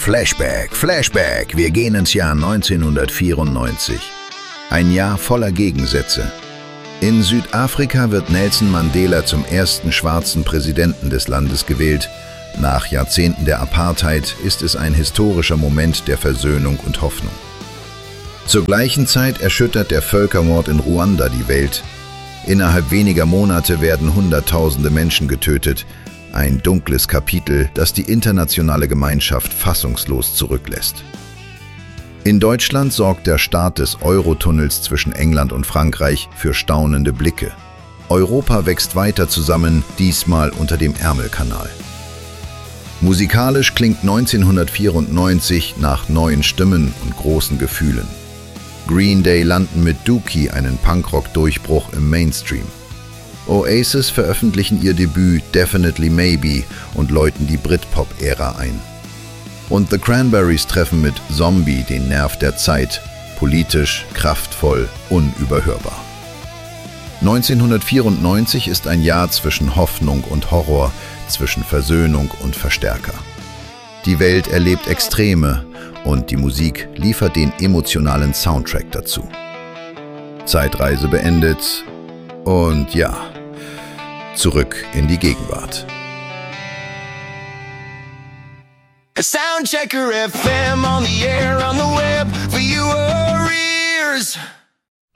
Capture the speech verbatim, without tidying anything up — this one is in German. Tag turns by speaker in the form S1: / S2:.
S1: Flashback, Flashback, wir gehen ins Jahr neunzehnhundertvierundneunzig. Ein Jahr voller Gegensätze. In Südafrika wird Nelson Mandela zum ersten schwarzen Präsidenten des Landes gewählt. Nach Jahrzehnten der Apartheid ist es ein historischer Moment der Versöhnung und Hoffnung. Zur gleichen Zeit erschüttert der Völkermord in Ruanda die Welt. Innerhalb weniger Monate werden Hunderttausende Menschen getötet. Ein dunkles Kapitel, das die internationale Gemeinschaft fassungslos zurücklässt. In Deutschland sorgt der Start des Eurotunnels zwischen England und Frankreich für staunende Blicke. Europa wächst weiter zusammen, diesmal unter dem Ärmelkanal. Musikalisch klingt neunzehnhundertvierundneunzig nach neuen Stimmen und großen Gefühlen. Green Day landen mit Dookie einen Punkrock-Durchbruch im Mainstream. Oasis veröffentlichen ihr Debüt Definitely Maybe und läuten die Britpop-Ära ein. Und The Cranberries treffen mit Zombie den Nerv der Zeit, politisch, kraftvoll, unüberhörbar. neunzehnhundertvierundneunzig ist ein Jahr zwischen Hoffnung und Horror, zwischen Versöhnung und Verstärker. Die Welt erlebt Extreme und die Musik liefert den emotionalen Soundtrack dazu. Zeitreise beendet und ja, zurück in die Gegenwart.
S2: Soundchecker F M on the air, on the web, for your ears.